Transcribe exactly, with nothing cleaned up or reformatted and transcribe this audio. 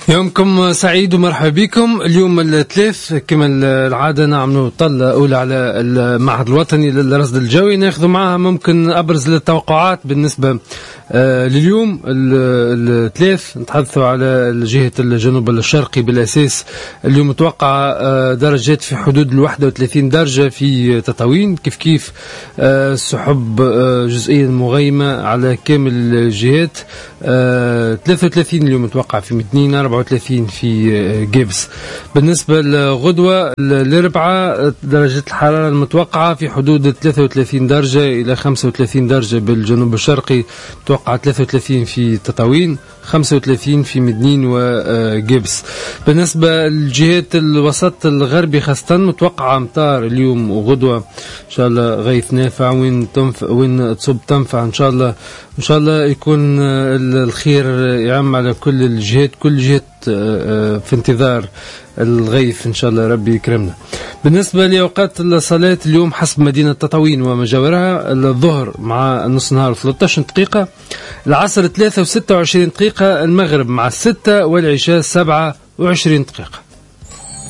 يومكم سعيد ومرحبا بكم. اليوم الثلاث كما العادة نعملوا طلة أولى على المعهد الوطني للرصد الجوي، ناخذ معها ممكن أبرز التوقعات بالنسبة لليوم الثلاث. نتحدثوا على جهة الجنوب الشرقي بالأساس. اليوم متوقع درجات في حدود الواحد وثلاثين درجة في تطاوين، كيف كيف السحب جزئيا مغيمة على كامل الجهات. ثلاثة وثلاثين اليوم متوقع في متنين، أربعة وثلاثين في جيبس. بالنسبة للغدوة الأربعاء درجة الحرارة المتوقعة في حدود ثلاثة وثلاثين درجة إلى خمسة وثلاثين درجة بالجنوب الشرقي، متوقع ثلاثة وثلاثين في تطاوين، خمسة وثلاثين في مدنين وجيبس. بالنسبة للجهات الوسط الغربي خاصة متوقع أمطار اليوم وغدوة إن شاء الله، غيث نافع وين تنفع وين تصب تنفع إن شاء الله. إن شاء الله يكون الخير يعم على كل الجهات، كل جهة في انتظار الغيث إن شاء الله ربي يكرمنا. بالنسبة لأوقات الصلاة اليوم حسب مدينة تطاوين وما جاورها، الظهر مع نص نهار ثلاثة عشر دقيقة، العصر ثلاثة وستة وعشرين دقيقة، المغرب مع الستة والعشاء سبعة وعشرين دقيقة.